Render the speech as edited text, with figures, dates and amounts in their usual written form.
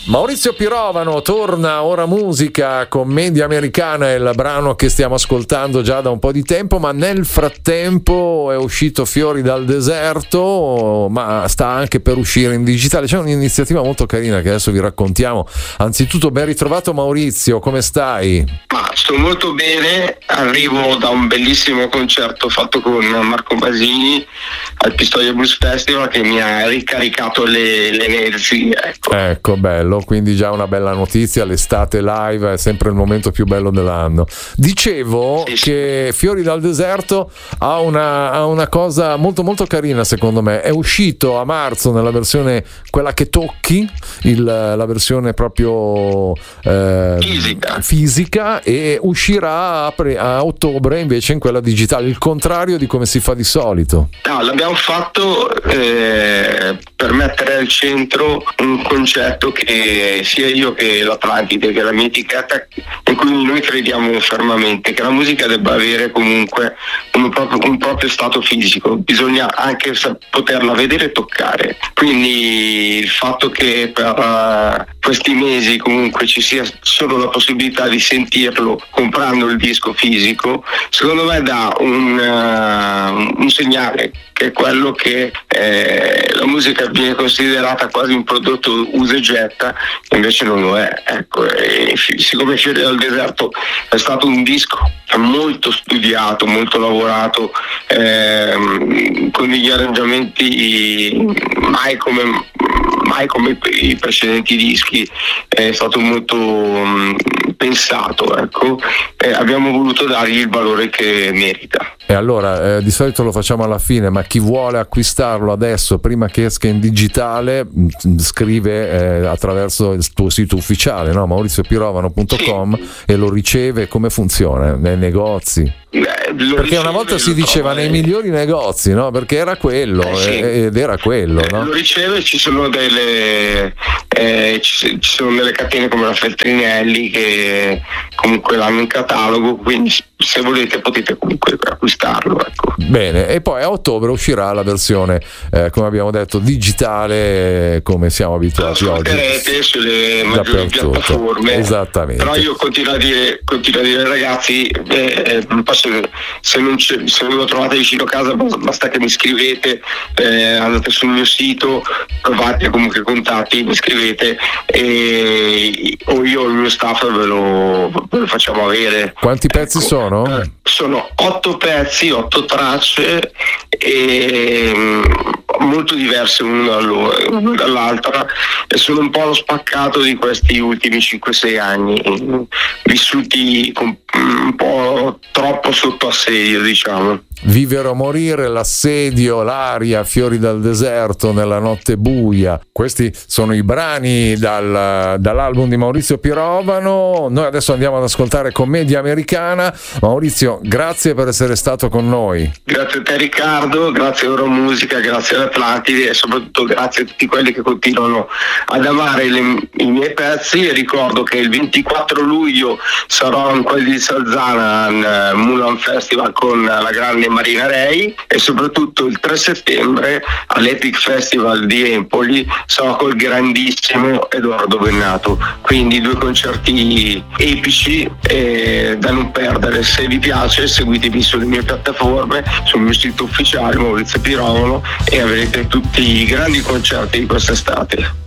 Maurizio Pirovano torna, ora musica, commedia americana, è il brano che stiamo ascoltando già da un po' di tempo, ma nel frattempo è uscito Fiori dal deserto, ma sta anche per uscire in digitale. C'è un'iniziativa molto carina che adesso vi raccontiamo. Anzitutto ben ritrovato Maurizio, come stai? Sto molto bene, arrivo da un bellissimo concerto fatto con Marco Basini al Pistoia Blues Festival che mi ha ricaricato le energie. Ecco, bello. Quindi già una bella notizia, l'estate live è sempre il momento più bello dell'anno. Dicevo che Fiori dal deserto ha una cosa molto molto carina, secondo me. È uscito a marzo nella versione quella che tocchi, la versione proprio fisica, e uscirà a ottobre invece in quella digitale, il contrario di come si fa di solito. No, l'abbiamo fatto per mettere al centro un concetto che sia io che l'Atlantide, che è la mia etichetta, in cui noi crediamo fermamente che la musica debba avere comunque un proprio stato fisico, bisogna anche poterla vedere e toccare. Quindi il fatto che per questi mesi comunque ci sia solo la possibilità di sentirlo comprando il disco fisico, secondo me dà un segnale, che è quello che la musica viene considerata quasi un prodotto usa e getta, invece non lo è. Ecco, e siccome Fiori dal deserto è stato un disco molto studiato, molto lavorato, con degli arrangiamenti mai come i precedenti dischi, è stato molto pensato, ecco, abbiamo voluto dargli il valore che merita. E allora di solito lo facciamo alla fine, ma chi vuole acquistarlo adesso prima che esca in digitale scrive attraverso il tuo sito ufficiale, no? mauriziopirovano.com, sì. E lo riceve. Come funziona? Nei negozi? Perché una volta si diceva nei migliori negozi, no? Perché era quello, ed era quello, no? Lo riceve, ci sono delle catene come la Feltrinelli che comunque l'hanno in catalogo, quindi se volete potete comunque acquistarlo, ecco. Bene, e poi a ottobre uscirà la versione come abbiamo detto digitale, come siamo abituati oggi sulle maggiori piattaforme. Esattamente. Però io continuo a dire ragazzi, se non lo trovate vicino a casa basta che mi scrivete, andate sul mio sito, provate comunque contatti, mi scrivete o io o il mio staff ve lo facciamo avere. Quanti pezzi sono? Sono 8 pezzi, 8 tracce e molto diverse l'una dall'altra, e sono un po' lo spaccato di questi ultimi 5-6 anni vissuti un po' troppo sotto assedio, diciamo. Vivere o morire, l'assedio, l'aria, Fiori dal deserto, nella notte buia. Questi sono i brani dall'album di Maurizio Pirovano. Noi adesso andiamo ad ascoltare commedia americana. Maurizio, grazie per essere stato con noi. Grazie a te Riccardo, grazie a Euromusica, grazie all'Atlantide e soprattutto grazie a tutti quelli che continuano ad amare i miei pezzi. E ricordo che il 24 luglio sarò in quel di Salzana al Mulan Festival con la grande Marina Rei, e soprattutto il 3 settembre all'Epic Festival di Empoli sarò col grandissimo Edoardo Bennato, quindi 2 concerti epici da non perdere. Se vi piace seguitemi sulle mie piattaforme, sul mio sito ufficiale Maurizio Pirovano, e avrete tutti i grandi concerti di quest'estate.